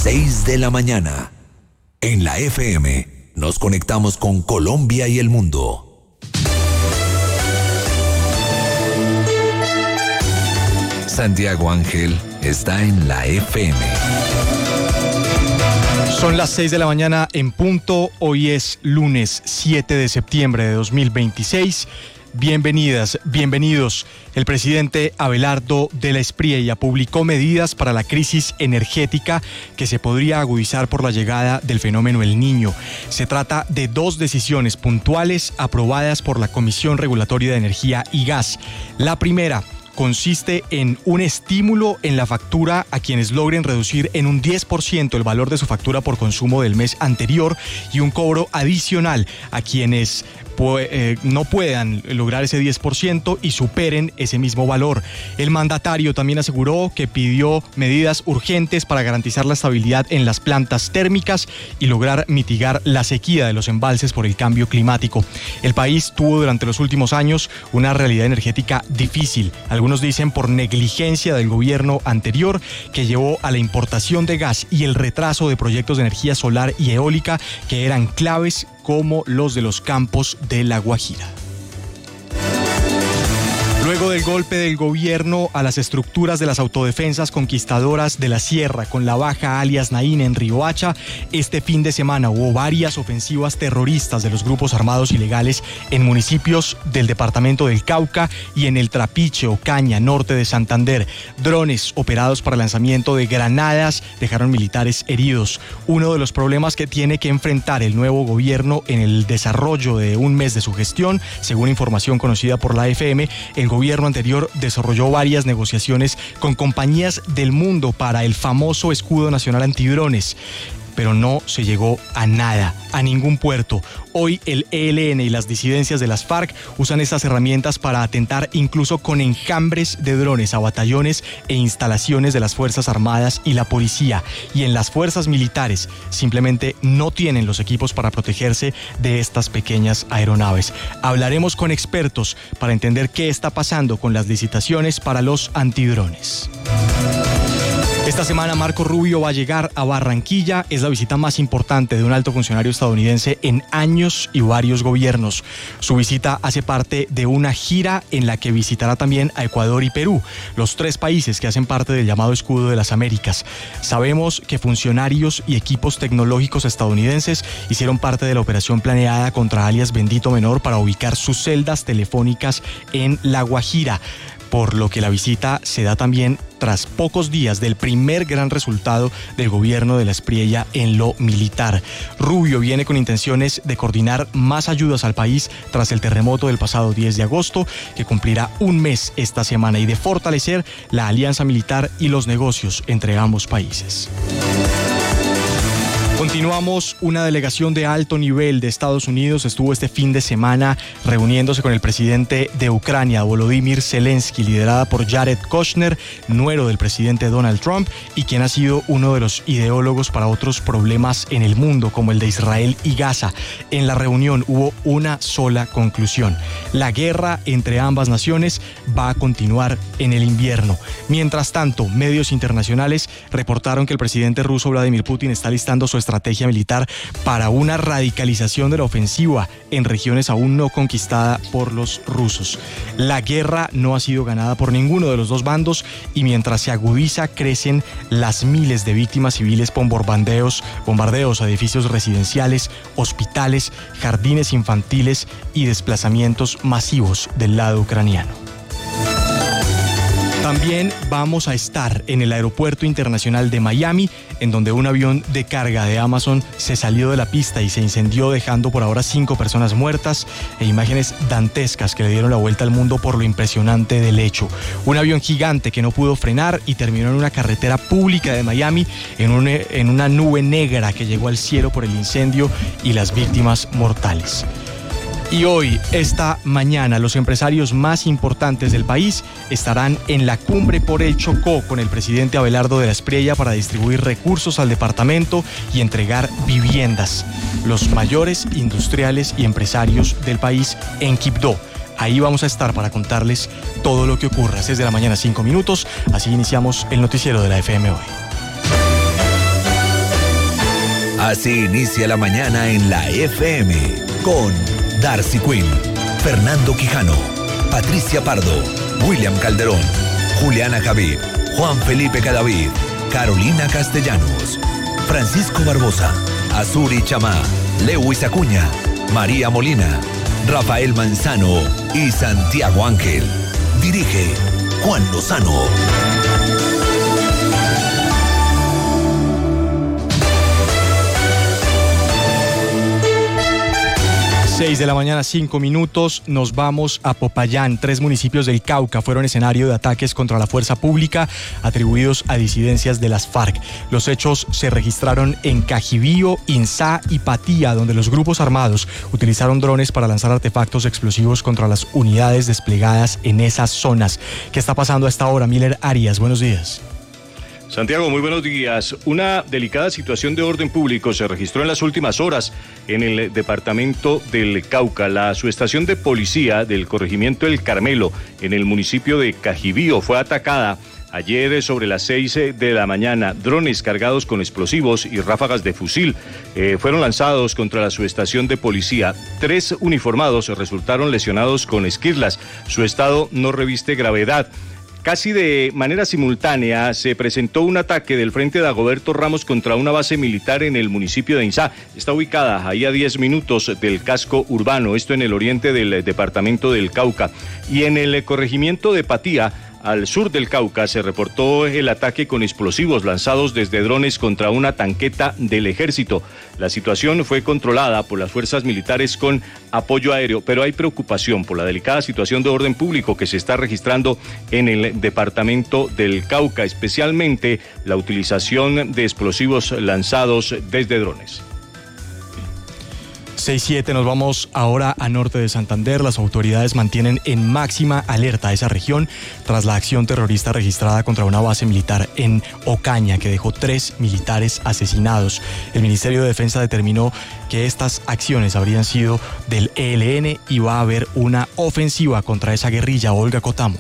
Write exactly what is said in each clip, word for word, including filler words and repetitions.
seis de la mañana. En la F M nos conectamos con Colombia y el mundo. Santiago Ángel está en la F M. Son las seis de la mañana en punto. Hoy es lunes siete de septiembre de dos mil veintiséis. Bienvenidas, bienvenidos. El presidente Abelardo de la Espriella publicó medidas para la crisis energética que se podría agudizar por la llegada del fenómeno El Niño. Se trata de dos decisiones puntuales aprobadas por la Comisión Regulatoria de Energía y Gas. La primera consiste en un estímulo en la factura a quienes logren reducir en un diez por ciento el valor de su factura por consumo del mes anterior y un cobro adicional a quienes Eh, no puedan lograr ese diez por ciento y superen ese mismo valor. El mandatario también aseguró que pidió medidas urgentes para garantizar la estabilidad en las plantas térmicas y lograr mitigar la sequía de los embalses por el cambio climático. El país tuvo durante los últimos años una realidad energética difícil. Algunos dicen por negligencia del gobierno anterior, que llevó a la importación de gas y el retraso de proyectos de energía solar y eólica que eran claves, como los de los campos de La Guajira. Luego del golpe del gobierno a las estructuras de las autodefensas conquistadoras de la Sierra con la Baja alias Naín en Riohacha, este fin de semana hubo varias ofensivas terroristas de los grupos armados ilegales en municipios del departamento del Cauca y en el Trapiche, Ocaña, norte de Santander. Drones operados para lanzamiento de granadas dejaron militares heridos. Uno de los problemas que tiene que enfrentar el nuevo gobierno en el desarrollo de un mes de su gestión, según información conocida por la F M, el gobierno anterior desarrolló varias negociaciones con compañías del mundo para el famoso escudo nacional antidrones, pero no se llegó a nada, a ningún puerto. Hoy el E L N y las disidencias de las FARC usan estas herramientas para atentar incluso con enjambres de drones a batallones e instalaciones de las Fuerzas Armadas y la policía. Y en las fuerzas militares simplemente no tienen los equipos para protegerse de estas pequeñas aeronaves. Hablaremos con expertos para entender qué está pasando con las licitaciones para los antidrones. Esta semana Marco Rubio va a llegar a Barranquilla. Es la visita más importante de un alto funcionario estadounidense en años y varios gobiernos. Su visita hace parte de una gira en la que visitará también a Ecuador y Perú, los tres países que hacen parte del llamado Escudo de las Américas. Sabemos que funcionarios y equipos tecnológicos estadounidenses hicieron parte de la operación planeada contra alias Bendito Menor para ubicar sus celdas telefónicas en La Guajira, por lo que la visita se da también tras pocos días del primer gran resultado del gobierno de la Espriella en lo militar. Rubio viene con intenciones de coordinar más ayudas al país tras el terremoto del pasado diez de agosto, que cumplirá un mes esta semana, y de fortalecer la alianza militar y los negocios entre ambos países. Continuamos. Una delegación de alto nivel de Estados Unidos estuvo este fin de semana reuniéndose con el presidente de Ucrania, Volodymyr Zelensky, liderada por Jared Kushner, nuero del presidente Donald Trump y quien ha sido uno de los ideólogos para otros problemas en el mundo, como el de Israel y Gaza. En la reunión hubo una sola conclusión: la guerra entre ambas naciones va a continuar en el invierno. Mientras tanto, medios internacionales reportaron que el presidente ruso Vladimir Putin está listando su estrategia estrategia militar para una radicalización de la ofensiva en regiones aún no conquistadas por los rusos. La guerra no ha sido ganada por ninguno de los dos bandos y mientras se agudiza crecen las miles de víctimas civiles por bombardeos, bombardeos a edificios residenciales, hospitales, jardines infantiles y desplazamientos masivos del lado ucraniano. También vamos a estar en el Aeropuerto Internacional de Miami, en donde un avión de carga de Amazon se salió de la pista y se incendió, dejando por ahora cinco personas muertas, e imágenes dantescas que le dieron la vuelta al mundo por lo impresionante del hecho. Un avión gigante que no pudo frenar y terminó en una carretera pública de Miami en, un, en una nube negra que llegó al cielo por el incendio y las víctimas mortales. Y hoy, esta mañana, los empresarios más importantes del país estarán en la cumbre por el Chocó con el presidente Abelardo de la Espriella para distribuir recursos al departamento y entregar viviendas. Los mayores industriales y empresarios del país en Quibdó. Ahí vamos a estar para contarles todo lo que ocurra. seis de la mañana, cinco minutos. Así iniciamos el noticiero de la F M hoy. Así inicia la mañana en la F M con Darcy Quinn, Fernando Quijano, Patricia Pardo, William Calderón, Juliana Javid, Juan Felipe Cadavid, Carolina Castellanos, Francisco Barbosa, Azuri Chamá, Lewis Acuña, María Molina, Rafael Manzano y Santiago Ángel. Dirige Juan Lozano. seis de la mañana, cinco minutos, nos vamos a Popayán. Tres municipios del Cauca fueron escenario de ataques contra la fuerza pública atribuidos a disidencias de las FARC. Los hechos se registraron en Cajibío, Insá y Patía, donde los grupos armados utilizaron drones para lanzar artefactos explosivos contra las unidades desplegadas en esas zonas. ¿Qué está pasando a esta hora? Miller Arias, buenos días. Santiago, muy buenos días. Una delicada situación de orden público se registró en las últimas horas en el departamento del Cauca. La subestación de policía del corregimiento El Carmelo, en el municipio de Cajibío, fue atacada ayer sobre las seis de la mañana. Drones cargados con explosivos y ráfagas de fusil eh, fueron lanzados contra la subestación de policía. Tres uniformados resultaron lesionados con esquirlas. Su estado no reviste gravedad. Casi de manera simultánea se presentó un ataque del Frente de Dagoberto Ramos contra una base militar en el municipio de Insá. Está ubicada ahí a diez minutos del casco urbano, esto en el oriente del departamento del Cauca. Y en el corregimiento de Patía, al sur del Cauca, se reportó el ataque con explosivos lanzados desde drones contra una tanqueta del ejército. La situación fue controlada por las fuerzas militares con apoyo aéreo, pero hay preocupación por la delicada situación de orden público que se está registrando en el departamento del Cauca, especialmente la utilización de explosivos lanzados desde drones. seis siete, nos vamos ahora a norte de Santander. Las autoridades mantienen en máxima alerta a esa región tras la acción terrorista registrada contra una base militar en Ocaña que dejó tres militares asesinados. El Ministerio de Defensa determinó que estas acciones habrían sido del E L N y va a haber una ofensiva contra esa guerrilla. Olga Cotamo.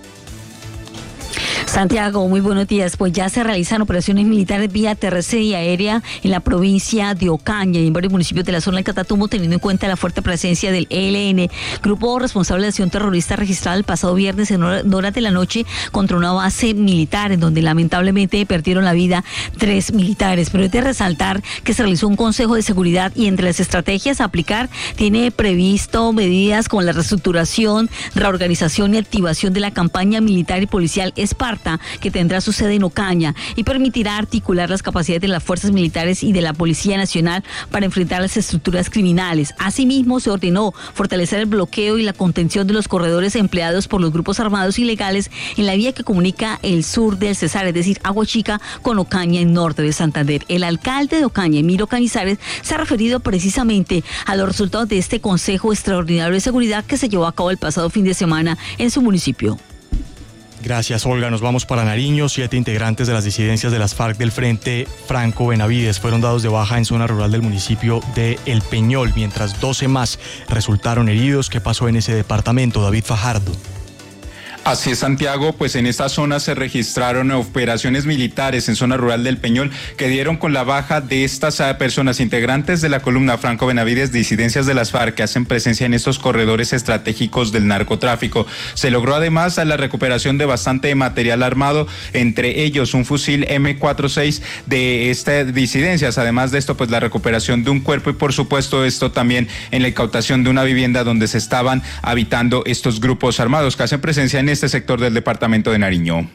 Santiago, muy buenos días. Pues ya se realizan operaciones militares vía terrestre y aérea en la provincia de Ocaña y en varios municipios de la zona del Catatumbo, teniendo en cuenta la fuerte presencia del E L N, grupo responsable de acción terrorista registrada el pasado viernes en horas de la noche contra una base militar, en donde lamentablemente perdieron la vida tres militares. Pero es de resaltar que se realizó un consejo de seguridad y entre las estrategias a aplicar tiene previsto medidas como la reestructuración, reorganización y activación de la campaña militar y policial Esparta, que tendrá su sede en Ocaña y permitirá articular las capacidades de las fuerzas militares y de la Policía Nacional para enfrentar las estructuras criminales. Asimismo, se ordenó fortalecer el bloqueo y la contención de los corredores empleados por los grupos armados ilegales en la vía que comunica el sur del Cesar, es decir, Agua Chica con Ocaña en norte de Santander. El alcalde de Ocaña, Emiro Cañizares, se ha referido precisamente a los resultados de este Consejo Extraordinario de Seguridad que se llevó a cabo el pasado fin de semana en su municipio. Gracias, Olga. Nos vamos para Nariño. Siete integrantes de las disidencias de las FARC del Frente Franco Benavides fueron dados de baja en zona rural del municipio de El Peñol, mientras doce más resultaron heridos. ¿Qué pasó en ese departamento? David Fajardo. Así es, Santiago, pues en esta zona se registraron operaciones militares en zona rural del Peñol que dieron con la baja de estas personas integrantes de la columna Franco Benavides, disidencias de las FARC que hacen presencia en estos corredores estratégicos del narcotráfico. Se logró además la recuperación de bastante material armado, entre ellos un fusil eme cuarenta y seis de estas disidencias. Además de esto, pues la recuperación de un cuerpo y por supuesto esto también en la incautación de una vivienda donde se estaban habitando estos grupos armados que hacen presencia en este sector del departamento de Nariño.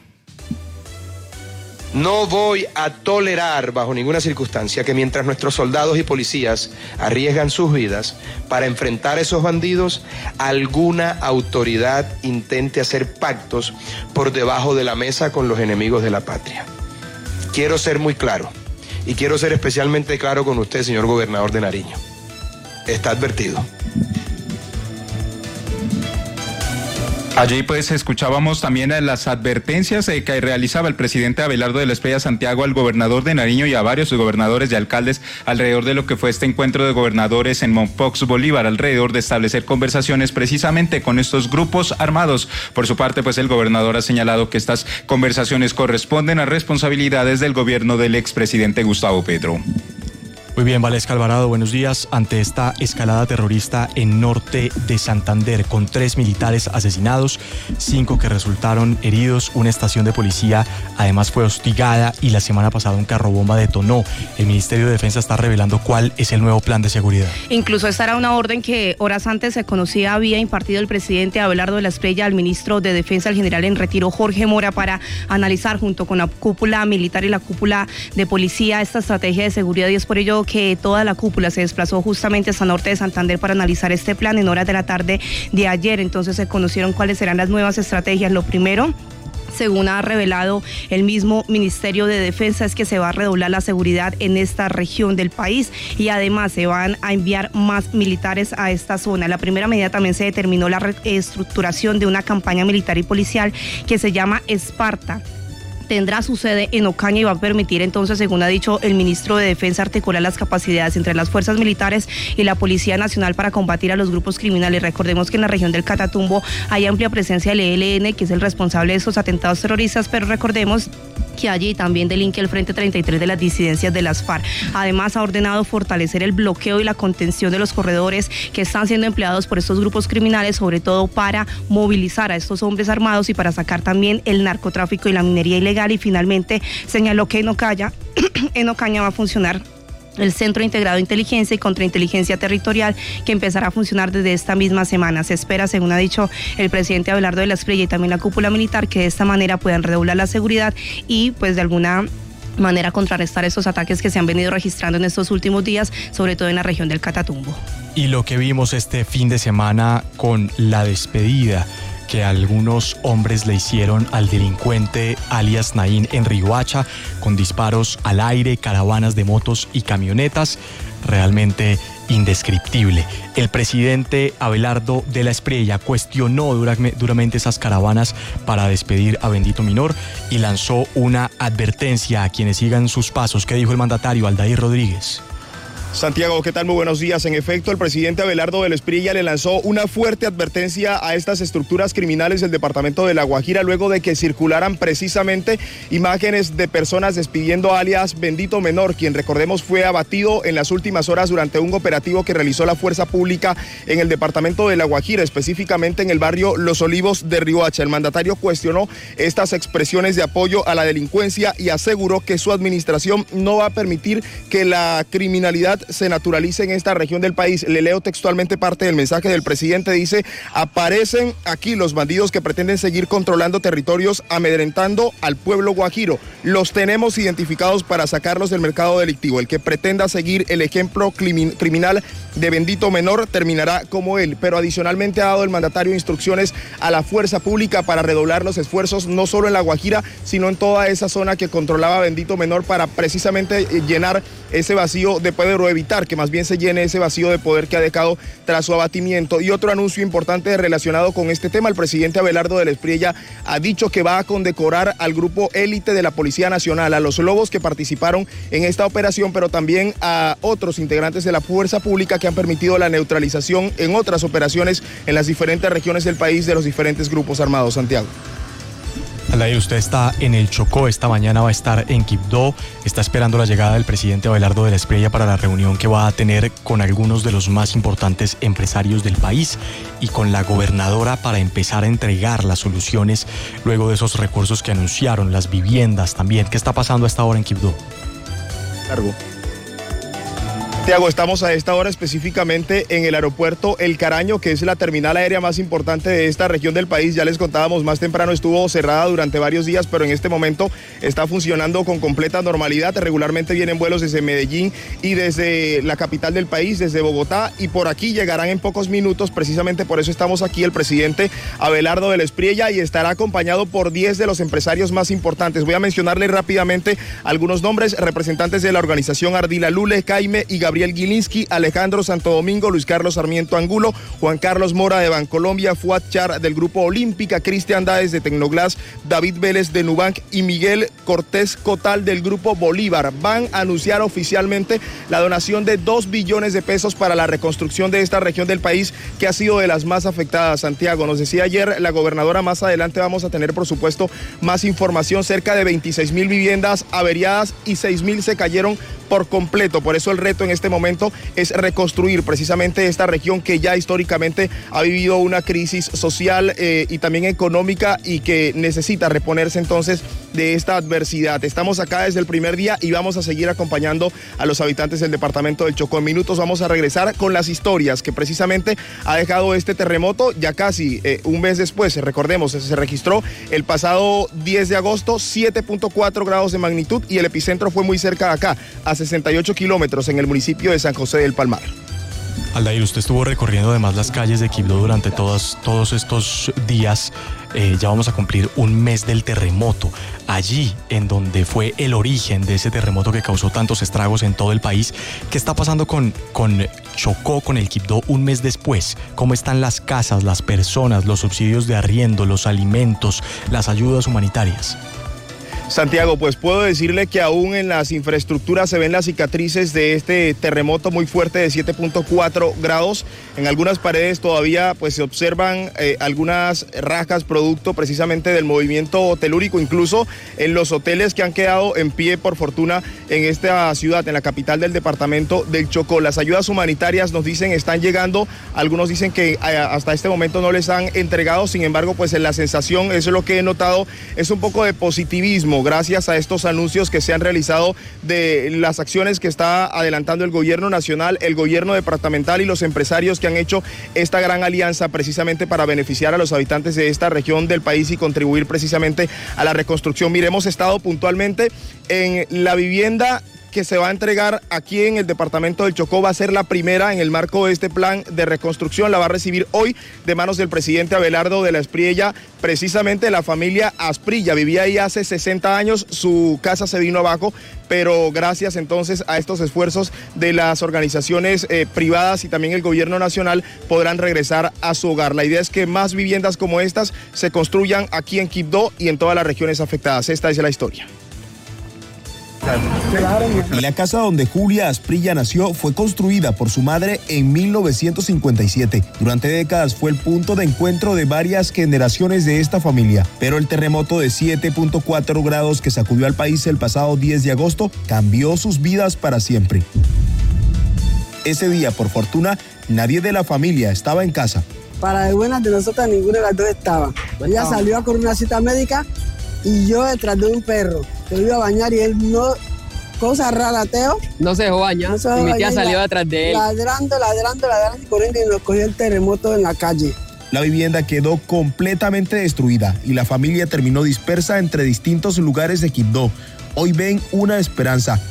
No voy a tolerar bajo ninguna circunstancia que mientras nuestros soldados y policías arriesgan sus vidas para enfrentar a esos bandidos, alguna autoridad intente hacer pactos por debajo de la mesa con los enemigos de la patria. Quiero ser muy claro y quiero ser especialmente claro con usted, señor gobernador de Nariño. Está advertido. Allí pues escuchábamos también las advertencias eh, que realizaba el presidente Abelardo de la Espriella Santiago al gobernador de Nariño y a varios gobernadores y alcaldes alrededor de lo que fue este encuentro de gobernadores en Mompox, Bolívar, alrededor de establecer conversaciones precisamente con estos grupos armados. Por su parte, pues el gobernador ha señalado que estas conversaciones corresponden a responsabilidades del gobierno del expresidente Gustavo Petro. Muy bien, Valesca Alvarado, buenos días. Ante esta escalada terrorista en norte de Santander, con tres militares asesinados, cinco que resultaron heridos, una estación de policía además fue hostigada y la semana pasada un carro bomba detonó. El Ministerio de Defensa está revelando cuál es el nuevo plan de seguridad. Incluso esta era una orden que horas antes se conocía, había impartido el presidente Abelardo de la Espriella al ministro de Defensa, el general en retiro Jorge Mora, para analizar junto con la cúpula militar y la cúpula de policía esta estrategia de seguridad, y es por ello que toda la cúpula se desplazó justamente hasta norte de Santander para analizar este plan en horas de la tarde de ayer. Entonces se conocieron cuáles serán las nuevas estrategias. Lo primero, según ha revelado el mismo Ministerio de Defensa, es que se va a redoblar la seguridad en esta región del país y además se van a enviar más militares a esta zona. La primera medida también se determinó la reestructuración de una campaña militar y policial que se llama Esparta. Tendrá su sede en Ocaña y va a permitir entonces, según ha dicho el ministro de Defensa, articular las capacidades entre las fuerzas militares y la Policía Nacional para combatir a los grupos criminales. Recordemos que en la región del Catatumbo hay amplia presencia del E L N, que es el responsable de estos atentados terroristas, pero recordemos que allí también delinque el Frente treinta y tres de las disidencias de las FARC. Además, ha ordenado fortalecer el bloqueo y la contención de los corredores que están siendo empleados por estos grupos criminales, sobre todo para movilizar a estos hombres armados y para sacar también el narcotráfico y la minería ilegal. Y finalmente señaló que en Ocaña, en Ocaña va a funcionar el Centro Integrado de Inteligencia y Contrainteligencia Territorial, que empezará a funcionar desde esta misma semana. Se espera, según ha dicho el presidente Abelardo de la Espriella y también la cúpula militar, que de esta manera puedan redoblar la seguridad y pues de alguna manera contrarrestar estos ataques que se han venido registrando en estos últimos días, sobre todo en la región del Catatumbo. Y lo que vimos este fin de semana con la despedida que algunos hombres le hicieron al delincuente alias Naín en Riohacha, con disparos al aire, caravanas de motos y camionetas, realmente indescriptible. El presidente Abelardo de la Espriella cuestionó duramente esas caravanas para despedir a Bendito Minor y lanzó una advertencia a quienes sigan sus pasos. ¿Qué dijo el mandatario Aldair Rodríguez? Santiago, ¿qué tal? Muy buenos días. En efecto, el presidente Abelardo de la Espriella le lanzó una fuerte advertencia a estas estructuras criminales del departamento de La Guajira luego de que circularan precisamente imágenes de personas despidiendo a alias Bendito Menor, quien recordemos fue abatido en las últimas horas durante un operativo que realizó la Fuerza Pública en el departamento de La Guajira, específicamente en el barrio Los Olivos de Riohacha. El mandatario cuestionó estas expresiones de apoyo a la delincuencia y aseguró que su administración no va a permitir que la criminalidad se naturalice en esta región del país. Le leo textualmente parte del mensaje del presidente. Dice: aparecen aquí los bandidos que pretenden seguir controlando territorios, amedrentando al pueblo guajiro. Los tenemos identificados para sacarlos del mercado delictivo. El que pretenda seguir el ejemplo criminal de Bendito Menor terminará como él. Pero adicionalmente ha dado el mandatario instrucciones a la fuerza pública para redoblar los esfuerzos, no solo en La Guajira, sino en toda esa zona que controlaba Bendito Menor, para precisamente llenar ese vacío de poder, o evitar que más bien se llene ese vacío de poder que ha dejado tras su abatimiento. Y otro anuncio importante relacionado con este tema: el presidente Abelardo de la Espriella ha dicho que va a condecorar al grupo élite de la Policía Nacional, a los lobos que participaron en esta operación, pero también a otros integrantes de la Fuerza Pública que han permitido la neutralización en otras operaciones en las diferentes regiones del país de los diferentes grupos armados. Santiago. Aldair, usted está en el Chocó, esta mañana va a estar en Quibdó, está esperando la llegada del presidente Abelardo de la Espriella para la reunión que va a tener con algunos de los más importantes empresarios del país y con la gobernadora para empezar a entregar las soluciones luego de esos recursos que anunciaron, las viviendas también. ¿Qué está pasando a esta hora en Quibdó? Largo. Santiago, estamos a esta hora específicamente en el aeropuerto El Caraño, que es la terminal aérea más importante de esta región del país. Ya les contábamos, más temprano estuvo cerrada durante varios días, pero en este momento está funcionando con completa normalidad. Regularmente vienen vuelos desde Medellín y desde la capital del país, desde Bogotá, y por aquí llegarán en pocos minutos. Precisamente por eso estamos aquí, el presidente Abelardo de la Espriella, y estará acompañado por diez de los empresarios más importantes. Voy a mencionarles rápidamente algunos nombres: representantes de la organización Ardila Lule, Caime y Gabriel Gabriel Gilinski, Alejandro Santo Domingo, Luis Carlos Sarmiento Angulo, Juan Carlos Mora de Bancolombia, Fuad Char del Grupo Olímpica, Cristian Dáez de Tecnoglass, David Vélez de Nubank y Miguel Cortés Cotal del Grupo Bolívar. Van a anunciar oficialmente la donación de dos billones de pesos para la reconstrucción de esta región del país que ha sido de las más afectadas. Santiago, nos decía ayer la gobernadora, más adelante vamos a tener por supuesto más información, cerca de veintiséis mil viviendas averiadas y seis mil se cayeron por completo. Por eso el reto en este momento es reconstruir precisamente esta región que ya históricamente ha vivido una crisis social eh, y también económica y que necesita reponerse entonces de esta adversidad. Estamos acá desde el primer día y vamos a seguir acompañando a los habitantes del departamento del Chocó. En minutos vamos a regresar con las historias que precisamente ha dejado este terremoto ya casi eh, un mes después. Recordemos, se registró el pasado diez de agosto, siete punto cuatro grados de magnitud y el epicentro fue muy cerca de acá, a sesenta y ocho kilómetros en el municipio de San José del Palmar. Aldair, usted estuvo recorriendo además las calles de Quibdó durante todos, todos estos días. Eh, ya vamos a cumplir un mes del terremoto. Allí, en donde fue el origen de ese terremoto que causó tantos estragos en todo el país, ¿qué está pasando con, con Chocó, con el Quibdó un mes después? ¿Cómo están las casas, las personas, los subsidios de arriendo, los alimentos, las ayudas humanitarias? Santiago, pues puedo decirle que aún en las infraestructuras se ven las cicatrices de este terremoto muy fuerte de siete punto cuatro grados. En algunas paredes todavía pues se observan eh, algunas rajas producto precisamente del movimiento telúrico, incluso en los hoteles que han quedado en pie por fortuna en esta ciudad, en la capital del departamento del Chocó. Las ayudas humanitarias nos dicen están llegando, algunos dicen que hasta este momento no les han entregado, sin embargo pues en la sensación, eso es lo que he notado, es un poco de positivismo gracias a estos anuncios que se han realizado de las acciones que está adelantando el gobierno nacional, el gobierno departamental y los empresarios que han hecho esta gran alianza precisamente para beneficiar a los habitantes de esta región del país y contribuir precisamente a la reconstrucción. Mire, hemos estado puntualmente en la vivienda que se va a entregar aquí en el departamento del Chocó, va a ser la primera en el marco de este plan de reconstrucción, la va a recibir hoy de manos del presidente Abelardo de la Espriella, precisamente la familia Asprilla, vivía ahí hace sesenta años, su casa se vino abajo, pero gracias entonces a estos esfuerzos de las organizaciones eh, privadas y también el gobierno nacional podrán regresar a su hogar. La idea es que más viviendas como estas se construyan aquí en Quibdó y en todas las regiones afectadas. Esta es la historia. La casa donde Julia Asprilla nació fue construida por su madre en mil novecientos cincuenta y siete. Durante décadas fue el punto de encuentro de varias generaciones de esta familia, pero el terremoto de siete punto cuatro grados que sacudió al país el pasado diez de agosto cambió sus vidas para siempre. Ese día, por fortuna, nadie de la familia estaba en casa. Para de buenas de nosotras, ninguna de las dos estaba. Ella salió a correr una cita médica y yo detrás de un perro. Se iba a bañar y él no, cosa rara, Teo. No se dejó bañar, no se dejó y mi tía bañar, salió detrás de él. Ladrando, ladrando, ladrando y corriendo y nos cogió el terremoto en la calle. La vivienda quedó completamente destruida y la familia terminó dispersa entre distintos lugares de Quibdó. Hoy ven una esperanza.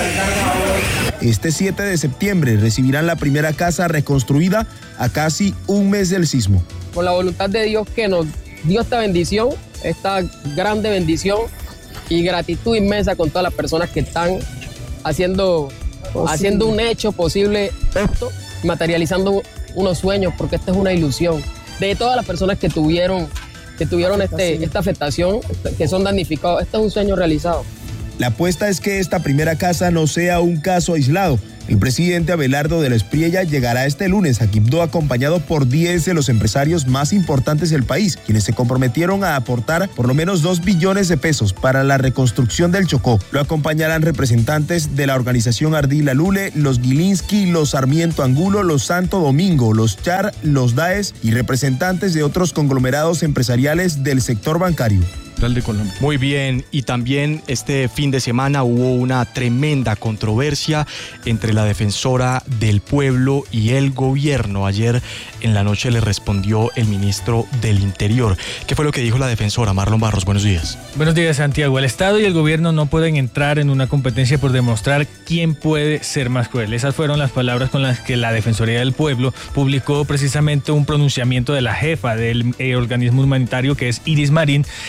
Este siete de septiembre recibirán la primera casa reconstruida a casi un mes del sismo. Por la voluntad de Dios que nos dio esta bendición, esta grande bendición, y gratitud inmensa con todas las personas que están haciendo, haciendo un hecho posible esto, materializando unos sueños, porque esta es una ilusión. De todas las personas que tuvieron, que tuvieron este, esta afectación, que son damnificados, este es un sueño realizado. La apuesta es que esta primera casa no sea un caso aislado. El presidente Abelardo de la Espriella llegará este lunes a Quibdó acompañado por diez de los empresarios más importantes del país, quienes se comprometieron a aportar por lo menos dos billones de pesos para la reconstrucción del Chocó. Lo acompañarán representantes de la organización Ardila Lule, los Gilinski, los Sarmiento Angulo, los Santo Domingo, los Char, los Dáez y representantes de otros conglomerados empresariales del sector bancario. De Colombia. Muy bien, y también este fin de semana hubo una tremenda controversia entre la defensora del pueblo y el gobierno. Ayer en la noche le respondió el ministro del Interior. ¿Qué fue lo que dijo la defensora? Marlon Barros, buenos días. Buenos días, Santiago. El Estado y el gobierno no pueden entrar en una competencia por demostrar quién puede ser más cruel. Esas fueron las palabras con las que la Defensoría del Pueblo publicó precisamente un pronunciamiento de la jefa del eh, organismo humanitario, que es Iris Marín, que se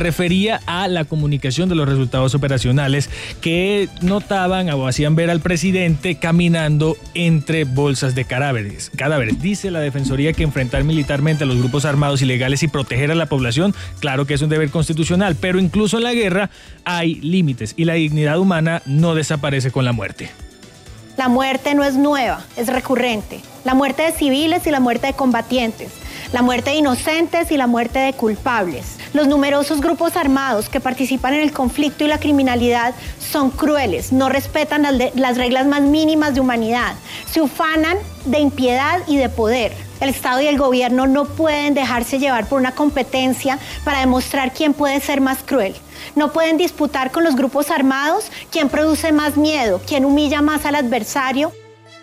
refería a la comunicación de los resultados operacionales que notaban o hacían ver al presidente caminando entre bolsas de cadáveres. cadáveres. Dice la Defensoría que enfrentar militarmente a los grupos armados ilegales y proteger a la población, claro que es un deber constitucional, pero incluso en la guerra hay límites y la dignidad humana no desaparece con la muerte. La muerte no es nueva, es recurrente. La muerte de civiles y la muerte de combatientes. La muerte de inocentes y la muerte de culpables. Los numerosos grupos armados que participan en el conflicto y la criminalidad son crueles, no respetan las, de, las reglas más mínimas de humanidad, se ufanan de impiedad y de poder. El Estado y el gobierno no pueden dejarse llevar por una competencia para demostrar quién puede ser más cruel. No pueden disputar con los grupos armados quién produce más miedo, quién humilla más al adversario.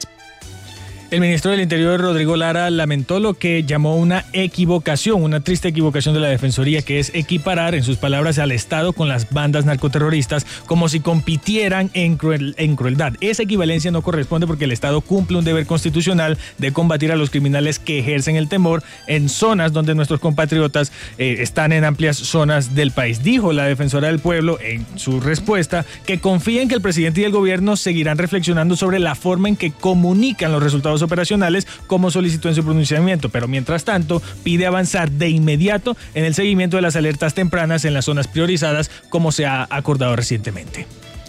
El ministro del Interior, Rodrigo Lara, lamentó lo que llamó una equivocación, una triste equivocación de la Defensoría, que es equiparar, en sus palabras, al Estado con las bandas narcoterroristas como si compitieran en, cruel, en crueldad. Esa equivalencia no corresponde porque el Estado cumple un deber constitucional de combatir a los criminales que ejercen el temor en zonas donde nuestros compatriotas eh, están en amplias zonas del país. Dijo la defensora del pueblo en su respuesta que confía en que el presidente y el gobierno seguirán reflexionando sobre la forma en que comunican los resultados operacionales, como solicitó en su pronunciamiento, pero mientras tanto pide avanzar de inmediato en el seguimiento de las alertas tempranas en las zonas priorizadas, como se ha acordado recientemente.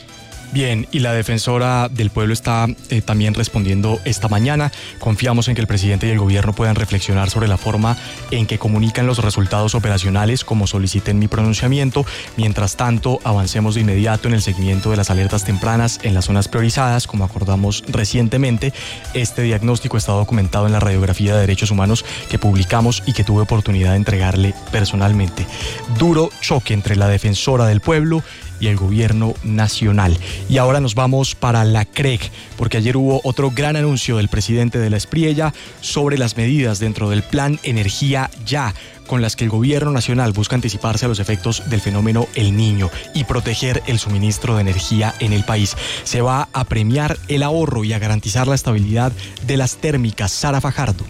Bien, y la defensora del pueblo está eh, también respondiendo esta mañana. Confiamos en que el presidente y el gobierno puedan reflexionar sobre la forma en que comunican los resultados operacionales, como solicité en mi pronunciamiento. Mientras tanto, avancemos de inmediato en el seguimiento de las alertas tempranas en las zonas priorizadas, como acordamos recientemente. Este diagnóstico está documentado en la radiografía de derechos humanos que publicamos y que tuve oportunidad de entregarle personalmente. Duro choque entre la defensora del pueblo y el gobierno nacional. Y ahora nos vamos para la C R E C, porque ayer hubo otro gran anuncio del presidente de la Espriella sobre las medidas dentro del Plan Energía Ya, con las que el gobierno nacional busca anticiparse a los efectos del fenómeno El Niño y proteger el suministro de energía en el país. Se va a premiar el ahorro y a garantizar la estabilidad de las térmicas. Sara Fajardo.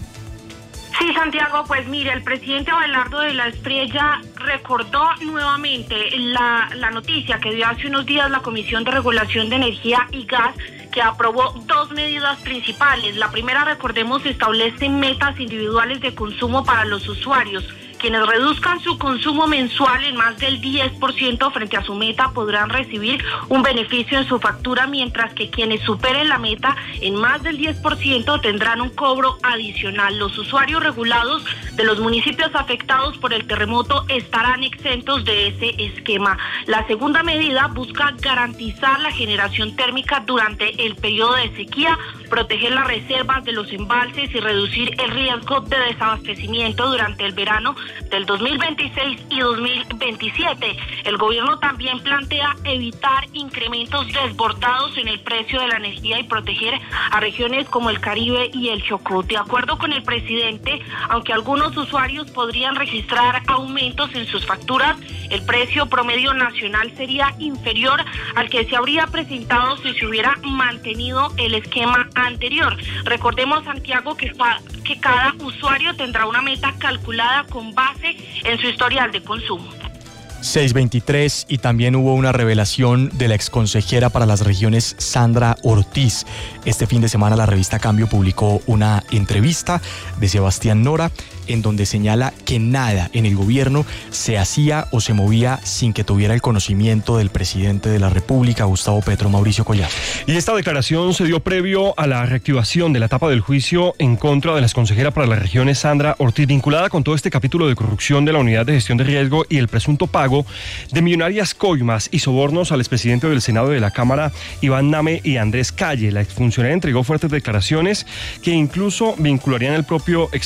Sí, Santiago, pues mire, el presidente Abelardo de la Espriella recordó nuevamente la, la noticia que dio hace unos días la Comisión de Regulación de Energía y Gas, que aprobó dos medidas principales. La primera, recordemos, establece metas individuales de consumo para los usuarios. Quienes reduzcan su consumo mensual en más del diez por ciento frente a su meta podrán recibir un beneficio en su factura, mientras que quienes superen la meta en más del diez por ciento tendrán un cobro adicional. Los usuarios regulados de los municipios afectados por el terremoto estarán exentos de ese esquema. La segunda medida busca garantizar la generación térmica durante el periodo de sequía, proteger las reservas de los embalses y reducir el riesgo de desabastecimiento durante el verano del dos mil veintiséis y dos mil veintisiete. El gobierno también plantea evitar incrementos desbordados en el precio de la energía y proteger a regiones como el Caribe y el Chocó. De acuerdo con el presidente, aunque algunos usuarios podrían registrar aumentos en sus facturas, el precio promedio nacional sería inferior al que se habría presentado si se hubiera mantenido el esquema anterior. Recordemos, Santiago, que, que cada usuario tendrá una meta calculada con base en su historial de consumo. seis veintitrés, y también hubo una revelación de la exconsejera para las regiones, Sandra Ortiz. Este fin de semana la revista Cambio publicó una entrevista de Sebastián Nora en donde señala que nada en el gobierno se hacía o se movía sin que tuviera el conocimiento del presidente de la República, Gustavo Petro. Mauricio Collazo. Y esta declaración se dio previo a la reactivación de la etapa del juicio en contra de la exconsejera para las regiones, Sandra Ortiz, vinculada con todo este capítulo de corrupción de la Unidad de Gestión de Riesgo y el presunto pago de millonarias coimas y sobornos al expresidente del Senado y de la Cámara, Iván Name, y Andrés Calle. La exfuncionaria entregó fuertes declaraciones que incluso vincularían al propio expresidente